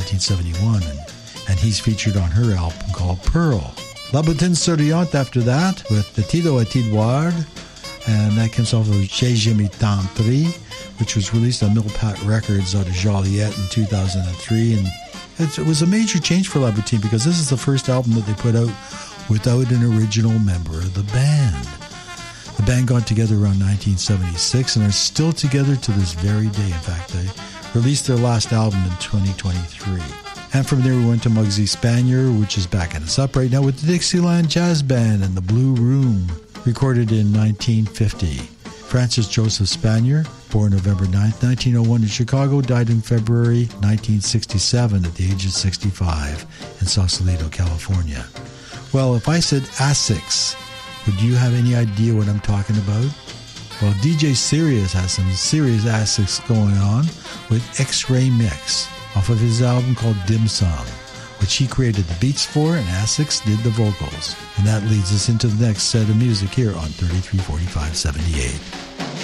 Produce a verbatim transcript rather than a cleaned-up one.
nineteen seventy-one, and, and he's featured on her album called Pearl. La Bottine Souriante after that with the Tito et Edouard, and that comes off of J'ai Jamais Tenté, which was released on Millpat Records out of Joliet in two thousand three, and it was a major change for La Bottine because this is the first album that they put out without an original member of the band. The band got together around nineteen seventy-six and are still together to this very day. In fact, they released their last album in twenty twenty-three. And from there we went to Muggsy Spanier, which is backing us up right now with the Dixieland Jazz Band and the Blue Room, recorded in nineteen fifty. Francis Joseph Spanier, born November ninth, nineteen oh one in Chicago, died in February nineteen sixty-seven at the age of sixty-five in Sausalito, California. Well, if I said Asics, would you have any idea what I'm talking about? Well, D J Sirius has some serious Asics going on with X-Ray Mix off of his album called Dim Sum, which he created the beats for and Asics did the vocals. And that leads us into the next set of music here on thirty-three forty-five seventy-eight.